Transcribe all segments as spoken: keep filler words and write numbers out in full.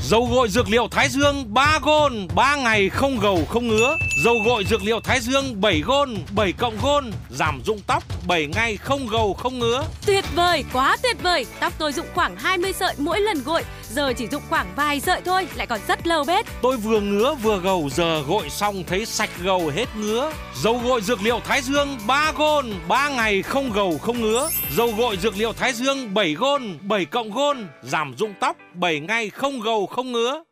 Dầu gội dược liệu Thái Dương ba gôn, ba ngày không gầu không ngứa. Dầu gội dược liệu Thái Dương bảy gôn, bảy cộng gôn, giảm rụng tóc bảy ngày không gầu không ngứa. Tuyệt vời, quá tuyệt vời. Tóc tôi rụng khoảng hai mươi sợi mỗi lần gội, giờ chỉ rụng khoảng vài sợi thôi, lại còn rất lâu bết. Tôi vừa ngứa vừa gầu, giờ gội xong thấy sạch gầu hết ngứa. Dầu gội dược liệu Thái Dương ba gôn, ba ngày không gầu không ngứa. Dầu gội dược liệu Thái Dương bảy gôn, bảy cộng gôn, giảm rụng tóc bảy ngày không gầu không ngứa.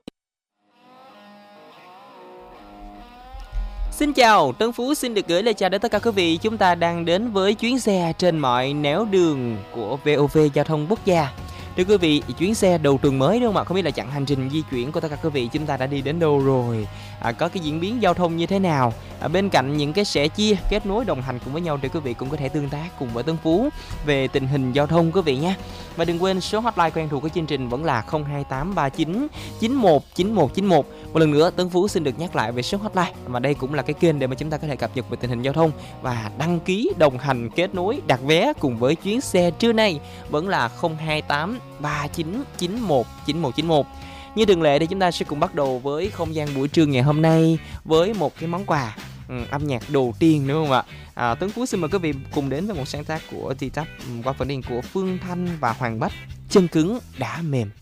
Xin chào, Tân Phú xin được gửi lời chào đến tất cả quý vị. Chúng ta đang đến với chuyến xe trên mọi nẻo đường của vê o vê Giao thông Quốc gia. Thưa quý vị, chuyến xe đầu tuần mới đúng không ạ? Không biết là chặng hành trình di chuyển của tất cả quý vị chúng ta đã đi đến đâu rồi, à, có cái diễn biến giao thông như thế nào. À, bên cạnh những cái sẻ chia, kết nối đồng hành cùng với nhau thì quý vị cũng có thể tương tác cùng với Tân Phú về tình hình giao thông quý vị nhé. Và đừng quên số hotline quen thuộc của chương trình vẫn là không hai tám ba chín chín một chín một chín một. Một lần nữa Tân Phú xin được nhắc lại về số hotline, và đây cũng là cái kênh để mà chúng ta có thể cập nhật về tình hình giao thông và đăng ký đồng hành, kết nối, đặt vé cùng với chuyến xe trưa nay vẫn là không hai tám ba chín chín một chín một chín một. Như thường lệ thì chúng ta sẽ cùng bắt đầu với không gian buổi trưa ngày hôm nay với một cái món quà ừ, âm nhạc đầu tiên đúng không ạ? À, Tuấn Phú xin mời quý vị cùng đến với một sáng tác của T-Tap qua phần điền của Phương Thanh và Hoàng Bách, Chân Cứng Đã Mềm.